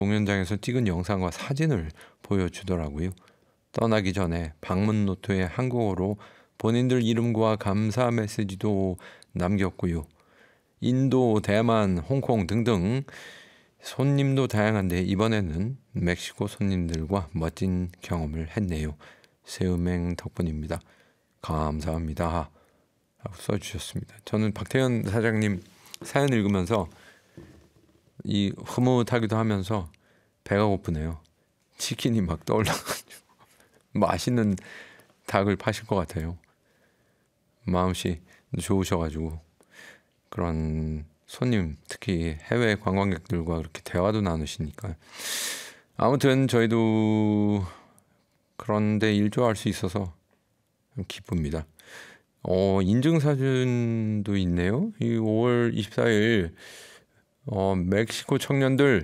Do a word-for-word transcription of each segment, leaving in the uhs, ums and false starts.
공연장에서 찍은 영상과 사진을 보여주더라고요. 떠나기 전에 방문 노트에 한국어로 본인들 이름과 감사 메시지도 남겼고요. 인도, 대만, 홍콩 등등 손님도 다양한데 이번에는 멕시코 손님들과 멋진 경험을 했네요. 새음행 덕분입니다. 감사합니다. 하고 써주셨습니다. 저는 박태현 사장님 사연 읽으면서 이 흐뭇하기도 하면서 배가 고프네요. 치킨이 막 떠올라가지고 맛있는 닭을 파실 것 같아요. 마음씨 좋으셔가지고 그런 손님, 특히 해외 관광객들과 그렇게 대화도 나누시니까 아무튼 저희도 그런데 일조할 수 있어서 기쁩니다. 어, 인증사진도 있네요. 이 오월 이십사일 어, 멕시코 청년들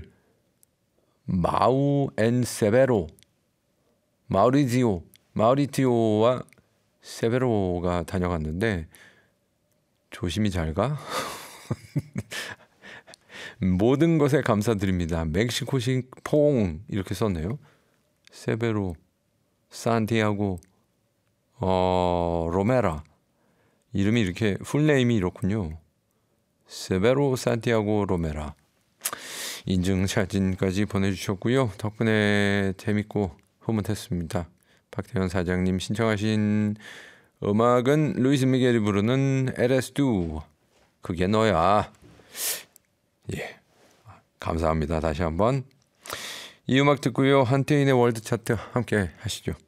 마우 앤 세베로 마우리지오 마우리티오와 세베로가 다녀갔는데 조심히 잘 가. 모든 것에 감사드립니다. 멕시코식 포옹 이렇게 썼네요. 세베로, 산티아고, 어, 로메라 이름이 이렇게 풀네임이 이렇군요. 세베로 산티아고 로메라. 인증 사진까지 보내주셨고요. 덕분에 재밌고 흐뭇했습니다. 박태현 사장님 신청하신 음악은 루이스 미겔이 부르는 에레스두 그게 너야. 예, 감사합니다. 다시 한번 이 음악 듣고요. 한태인의 월드 차트 함께 하시죠.